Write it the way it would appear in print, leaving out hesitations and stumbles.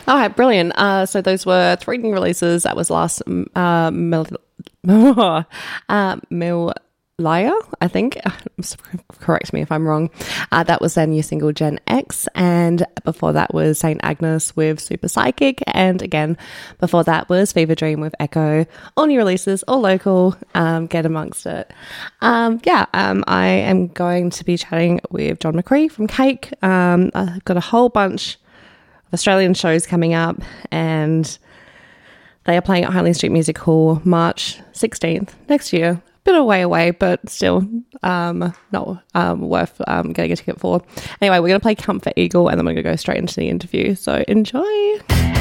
All right, brilliant. So those were 3 new releases. That was last Milaya, I think. Correct me if I'm wrong. That was their new single Gen X, and before that was Saint Agnes with Super Psychic, and again before that was Fever Dream with Echo. All new releases, all local. Get amongst it. I am going to be chatting with John McCree from Cake. I've got a whole bunch of Australian shows coming up, and they are playing at Highland Street Music Hall March 16th next year. Bit of way away, but still not worth getting a ticket for. Anyway, we're going to play Comfort Eagle, and then we're going to go straight into the interview. So enjoy.